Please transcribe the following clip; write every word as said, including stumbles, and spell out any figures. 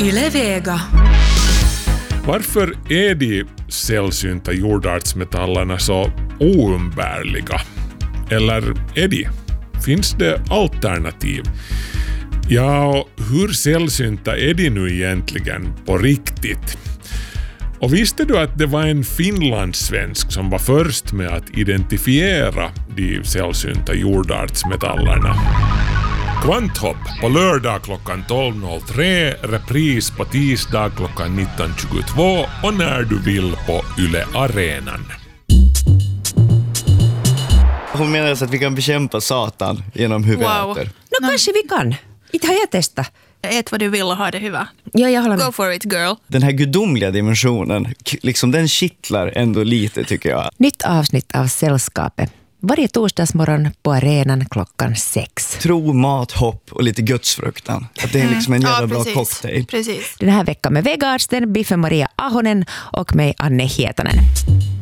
Yle Vega. Varför är de sällsynta jordartsmetallerna så oumbärliga? Eller är de? Finns det alternativ? Ja, och hur sällsynta är de nu egentligen på riktigt? Och visste du att det var en finlandssvensk som var först med att identifiera de sällsynta jordartsmetallerna? Kvanthopp på lördag klockan tolv noll tre, repris på tisdag klockan nitton tjugotvå och när du vill på Yle Arenan. Hon menar alltså att vi kan bekämpa Satan genom hur vi Wow. äter. No, kanske vi kan. Inte har jag testat. Ät vad du vill och ha det hyvä. Ja, jag håller med. Go for it, girl. Den här gudomliga dimensionen, k- liksom den kittlar ändå lite tycker jag. Nytt avsnitt av Sällskapet. Varje torsdagsmorgon på arenan klockan sex. Tro, mat, hopp och lite gudsfruktan. Att det är liksom en jävla Ja, bra precis. cocktail. Precis. Den här veckan med Vegarsten, Biffe Maria Ahonen och mig Anne Hietanen.